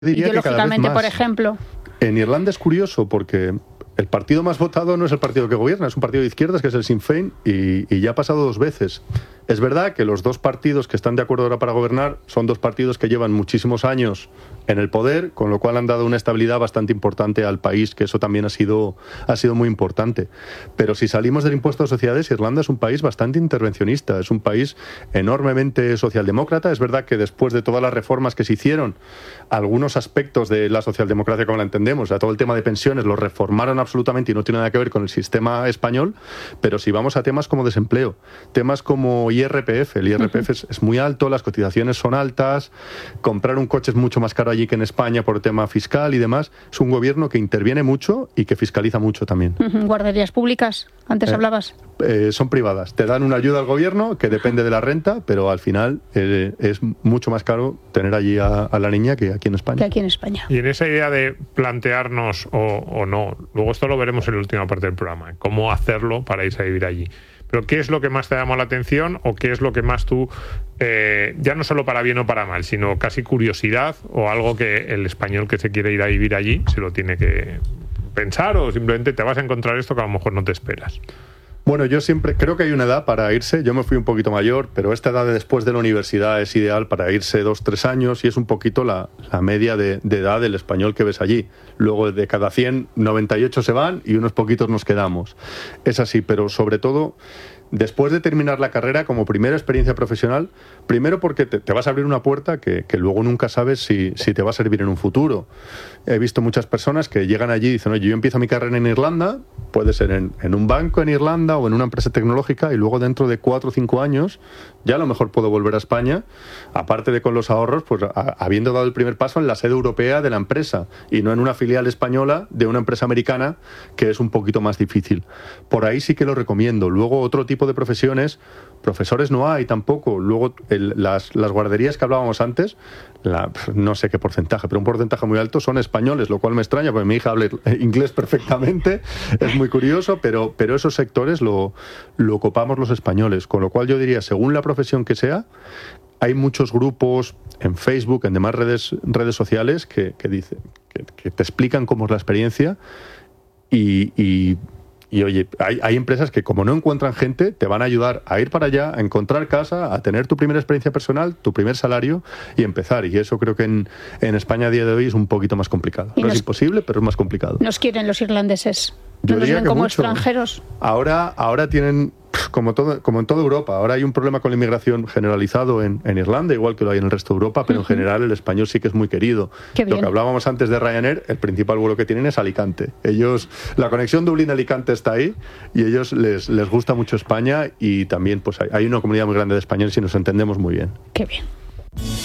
ideológicamente, por ejemplo. En Irlanda es curioso porque el partido más votado no es el partido que gobierna, es un partido de izquierdas que es el Sinn Féin y ya ha pasado 2 veces. Es verdad que los 2 partidos que están de acuerdo ahora para gobernar son 2 partidos que llevan muchísimos años en el poder, con lo cual han dado una estabilidad bastante importante al país, que eso también ha sido muy importante. Pero si salimos del impuesto de sociedades, Irlanda es un país bastante intervencionista, es un país enormemente socialdemócrata. Es verdad que después de todas las reformas que se hicieron, algunos aspectos de la socialdemocracia como la entendemos, o sea, todo el tema de pensiones, lo reformaron absolutamente y no tiene nada que ver con el sistema español, pero si vamos a temas como desempleo, temas como IRPF, el IRPF es muy alto, las cotizaciones son altas, comprar un coche es mucho más caro allí que en España por tema fiscal y demás. Es un gobierno que interviene mucho y que fiscaliza mucho también. ¿Guarderías públicas? Antes hablabas. Son privadas. Te dan una ayuda al gobierno que depende de la renta, pero al final es mucho más caro tener allí a la niña que aquí en España. Y en esa idea de plantearnos o no, luego esto lo veremos en la última parte del programa, cómo hacerlo para irse a vivir allí. Pero ¿qué es lo que más te llama la atención o qué es lo que más tú, ya no solo para bien o para mal, sino casi curiosidad o algo que el español que se quiere ir a vivir allí se lo tiene que pensar o simplemente te vas a encontrar esto que a lo mejor no te esperas? Bueno, yo siempre creo que hay una edad para irse. Yo me fui un poquito mayor, pero esta edad de después de la universidad es ideal para irse 2-3 años y es un poquito la media de edad del español que ves allí. Luego de cada 100, 98 se van y unos poquitos nos quedamos. Es así, pero sobre todo después de terminar la carrera como primera experiencia profesional, primero porque te vas a abrir una puerta que luego nunca sabes si te va a servir en un futuro. He visto muchas personas que llegan allí y dicen, oye, yo empiezo mi carrera en Irlanda, puede ser en un banco en Irlanda o en una empresa tecnológica y luego dentro de 4 o 5 años ya a lo mejor puedo volver a España, aparte de con los ahorros, pues habiendo dado el primer paso en la sede europea de la empresa y no en una filial española de una empresa americana que es un poquito más difícil. Por ahí sí que lo recomiendo. Luego otro tipo de profesiones, profesores no hay tampoco. Luego las guarderías que hablábamos antes, no sé qué porcentaje, pero un porcentaje muy alto son españoles, lo cual me extraña porque mi hija habla inglés perfectamente, es muy curioso, pero esos sectores lo ocupamos los españoles, con lo cual yo diría, según la profesión que sea, hay muchos grupos en Facebook, en demás redes sociales que dicen, que te explican cómo es la experiencia y oye, hay empresas que como no encuentran gente, te van a ayudar a ir para allá, a encontrar casa, a tener tu primera experiencia personal, tu primer salario y empezar. Y eso creo que en España a día de hoy es un poquito más complicado. No es imposible, pero es más complicado. ¿Nos quieren los irlandeses? Yo ¿Nos ven como mucho. extranjeros? Ahora tienen, como en toda Europa, ahora hay un problema con la inmigración generalizado en Irlanda, igual que lo hay en el resto de Europa, pero en general el español sí que es muy querido. Lo que hablábamos antes de Ryanair, el principal vuelo que tienen es Alicante. La conexión Dublín-Alicante está ahí y ellos les gusta mucho España y también pues hay una comunidad muy grande de españoles y nos entendemos muy bien. Qué bien.